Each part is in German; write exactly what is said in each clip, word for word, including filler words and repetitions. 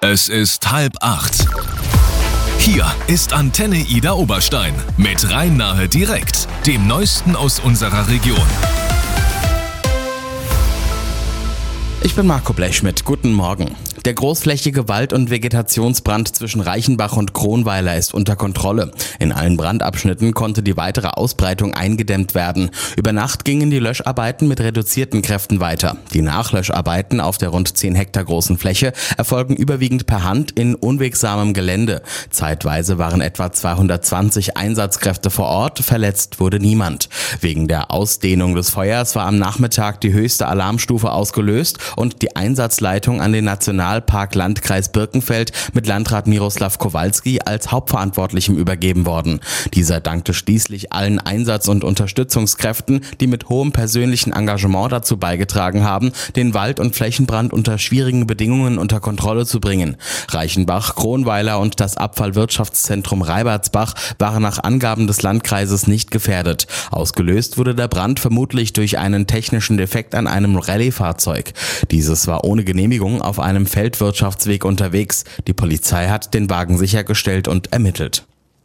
Es ist halb acht. Hier ist Antenne Ida Oberstein mit Rhein-Nahe direkt, dem Neuesten aus unserer Region. Ich bin Marco Blechschmidt. Guten Morgen. Der großflächige Wald- und Vegetationsbrand zwischen Reichenbach und Kronweiler ist unter Kontrolle. In allen Brandabschnitten konnte die weitere Ausbreitung eingedämmt werden. Über Nacht gingen die Löscharbeiten mit reduzierten Kräften weiter. Die Nachlöscharbeiten auf der rund zehn Hektar großen Fläche erfolgen überwiegend per Hand in unwegsamem Gelände. Zeitweise waren etwa zweihundertzwanzig Einsatzkräfte vor Ort, verletzt wurde niemand. Wegen der Ausdehnung des Feuers war am Nachmittag die höchste Alarmstufe ausgelöst und die Einsatzleitung an den Nationalpark Landkreis Birkenfeld mit Landrat Miroslav Kowalski als Hauptverantwortlichem übergeben worden. Dieser dankte schließlich allen Einsatz- und Unterstützungskräften, die mit hohem persönlichen Engagement dazu beigetragen haben, den Wald- und Flächenbrand unter schwierigen Bedingungen unter Kontrolle zu bringen. Reichenbach, Kronweiler und das Abfallwirtschaftszentrum Reibertsbach waren nach Angaben des Landkreises nicht gefährdet. Ausgelöst wurde der Brand vermutlich durch einen technischen Defekt an einem Rallye-Fahrzeug. Dieses war ohne Genehmigung auf einem Feldwirtschaftsweg unterwegs. Die Polizei hat den Wagen sichergestellt und ermittelt.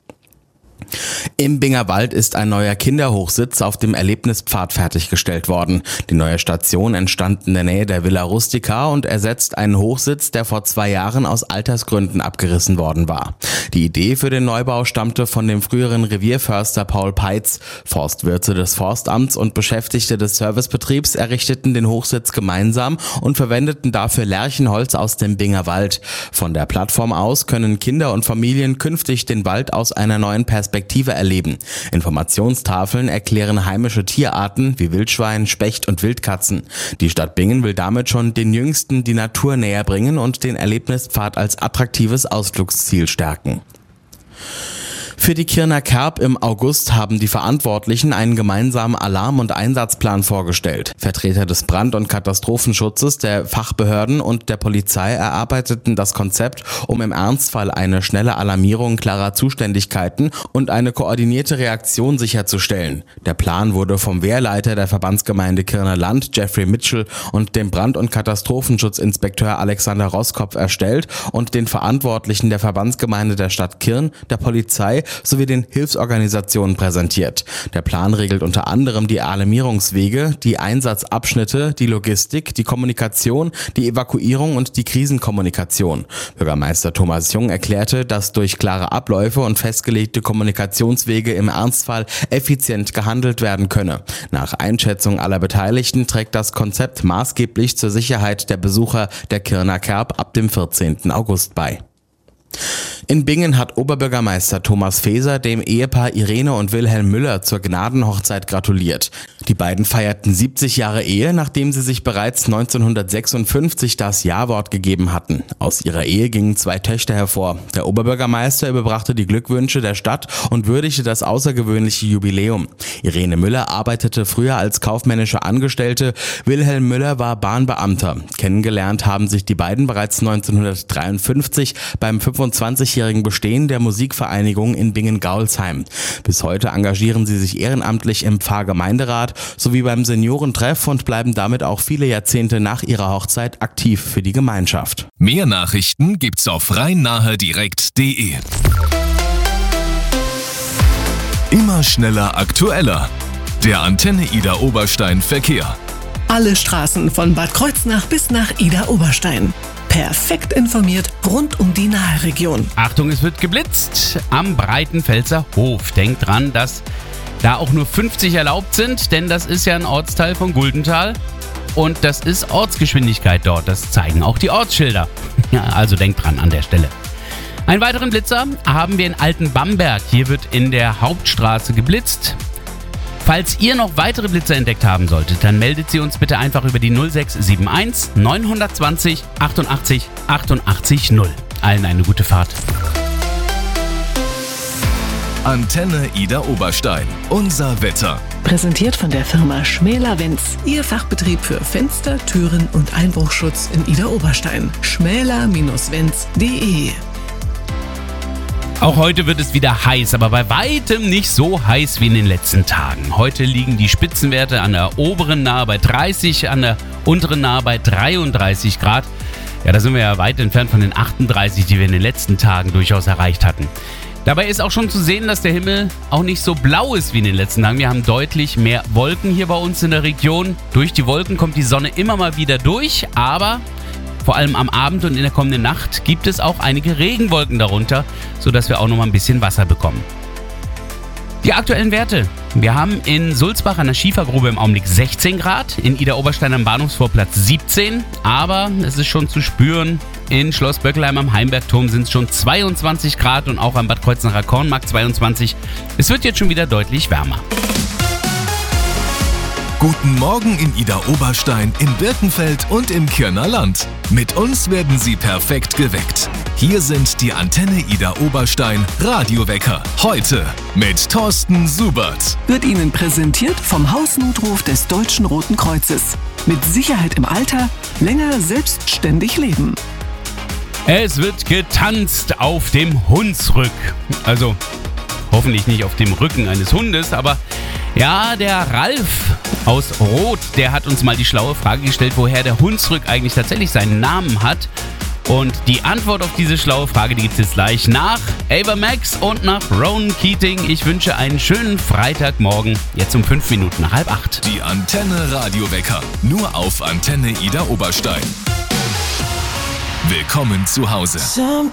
Im Bingerwald ist ein neuer Kinderhochsitz auf dem Erlebnispfad fertiggestellt worden. Die neue Station entstand in der Nähe der Villa Rustica und ersetzt einen Hochsitz, der vor zwei Jahren aus Altersgründen abgerissen worden war. Die Idee für den Neubau stammte von dem früheren Revierförster Paul Peitz. Forstwirte des Forstamts und Beschäftigte des Servicebetriebs errichteten den Hochsitz gemeinsam und verwendeten dafür Lärchenholz aus dem Bingerwald. Von der Plattform aus können Kinder und Familien künftig den Wald aus einer neuen Perspektive Perspektive erleben. Informationstafeln erklären heimische Tierarten wie Wildschwein, Specht und Wildkatzen. Die Stadt Bingen will damit schon den Jüngsten die Natur näher bringen und den Erlebnispfad als attraktives Ausflugsziel stärken. Für die Kirner Kerb im August haben die Verantwortlichen einen gemeinsamen Alarm- und Einsatzplan vorgestellt. Vertreter des Brand- und Katastrophenschutzes, der Fachbehörden und der Polizei erarbeiteten das Konzept, um im Ernstfall eine schnelle Alarmierung klarer Zuständigkeiten und eine koordinierte Reaktion sicherzustellen. Der Plan wurde vom Wehrleiter der Verbandsgemeinde Kirner Land, Jeffrey Mitchell, und dem Brand- und Katastrophenschutzinspekteur Alexander Roskopf erstellt und den Verantwortlichen der Verbandsgemeinde der Stadt Kirn, der Polizei sowie den Hilfsorganisationen präsentiert. Der Plan regelt unter anderem die Alarmierungswege, die Einsatzabschnitte, die Logistik, die Kommunikation, die Evakuierung und die Krisenkommunikation. Bürgermeister Thomas Jung erklärte, dass durch klare Abläufe und festgelegte Kommunikationswege im Ernstfall effizient gehandelt werden könne. Nach Einschätzung aller Beteiligten trägt das Konzept maßgeblich zur Sicherheit der Besucher der Kirner Kerb ab dem vierzehnten August bei. In Bingen hat Oberbürgermeister Thomas Faeser dem Ehepaar Irene und Wilhelm Müller zur Gnadenhochzeit gratuliert. Die beiden feierten siebzig Jahre Ehe, nachdem sie sich bereits neunzehnhundertsechsundfünfzig das Ja-Wort gegeben hatten. Aus ihrer Ehe gingen zwei Töchter hervor. Der Oberbürgermeister überbrachte die Glückwünsche der Stadt und würdigte das außergewöhnliche Jubiläum. Irene Müller arbeitete früher als kaufmännische Angestellte, Wilhelm Müller war Bahnbeamter. Kennengelernt haben sich die beiden bereits neunzehnhundertdreiundfünfzig beim fünfundzwanzigjährigen Bestehen der Musikvereinigung in Bingen-Gaulsheim. Bis heute engagieren sie sich ehrenamtlich im Pfarrgemeinderat sowie beim Seniorentreff und bleiben damit auch viele Jahrzehnte nach ihrer Hochzeit aktiv für die Gemeinschaft. Mehr Nachrichten gibt's auf rhein-nahe direkt punkt de. Immer schneller, aktueller. Der Antenne Ida Oberstein Verkehr. Alle Straßen von Bad Kreuznach bis nach Ida Oberstein. Perfekt informiert rund um die Nahe-Region. Achtung, es wird geblitzt am Breitenfelser Hof. Denkt dran, dass da auch nur fünfzig erlaubt sind, denn das ist ja ein Ortsteil von Guldenthal und das ist Ortsgeschwindigkeit dort. Das zeigen auch die Ortsschilder. Ja, also denkt dran an der Stelle. Einen weiteren Blitzer haben wir in Altenbamberg. Hier wird in der Hauptstraße geblitzt. Falls ihr noch weitere Blitzer entdeckt haben solltet, dann meldet sie uns bitte einfach über die null sechs sieben eins neun zwei null achtundachtzig achtundachtzig null. Allen eine gute Fahrt. Antenne Ida Oberstein. Unser Wetter. Präsentiert von der Firma Schmäler-Wenz. Ihr Fachbetrieb für Fenster, Türen und Einbruchschutz in Ida Oberstein. schmäler Bindestrich wenz punkt de. Auch heute wird es wieder heiß, aber bei weitem nicht so heiß wie in den letzten Tagen. Heute liegen die Spitzenwerte an der oberen nahe bei dreißig, an der unteren nahe bei dreiunddreißig Grad. Ja, da sind wir ja weit entfernt von den achtunddreißig, die wir in den letzten Tagen durchaus erreicht hatten. Dabei ist auch schon zu sehen, dass der Himmel auch nicht so blau ist wie in den letzten Tagen. Wir haben deutlich mehr Wolken hier bei uns in der Region. Durch die Wolken kommt die Sonne immer mal wieder durch, aber vor allem am Abend und in der kommenden Nacht gibt es auch einige Regenwolken darunter, sodass wir auch noch mal ein bisschen Wasser bekommen. Die aktuellen Werte. Wir haben in Sulzbach an der Schiefergrube im Augenblick sechzehn Grad, in Idar-Oberstein am Bahnhofsvorplatz siebzehn, aber es ist schon zu spüren, in Schloss Böckelheim am Heimbergturm sind es schon zweiundzwanzig Grad und auch am Bad Kreuznacher Kornmarkt zweiundzwanzig. Es wird jetzt schon wieder deutlich wärmer. Guten Morgen in Idar-Oberstein, in Birkenfeld und im Kirner Land. Mit uns werden Sie perfekt geweckt. Hier sind die Antenne Idar-Oberstein Radiowecker. Heute mit Thorsten Subert. Wird Ihnen präsentiert vom Hausnotruf des Deutschen Roten Kreuzes. Mit Sicherheit im Alter, länger selbstständig leben. Es wird getanzt auf dem Hunsrück. Also hoffentlich nicht auf dem Rücken eines Hundes, aber ja, der Ralf aus Roth, der hat uns mal die schlaue Frage gestellt, woher der Hunsrück eigentlich tatsächlich seinen Namen hat. Und die Antwort auf diese schlaue Frage, die gibt es jetzt gleich nach Ava Max und nach Ronan Keating. Ich wünsche einen schönen Freitagmorgen, jetzt um fünf Minuten nach halb acht. Die Antenne Radiowecker, nur auf Antenne Idar-Oberstein. Willkommen zu Hause.